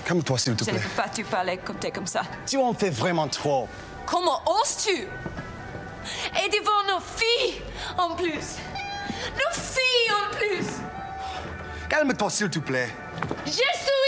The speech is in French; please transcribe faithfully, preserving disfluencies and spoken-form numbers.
Calme-toi, s'il te Je plaît. ne peux pas te parler comme t'es comme ça. Tu en fais vraiment trop. Comment oses-tu? Et devant nos filles, en plus. Nos filles, en plus. Calme-toi, s'il te plaît. Je suis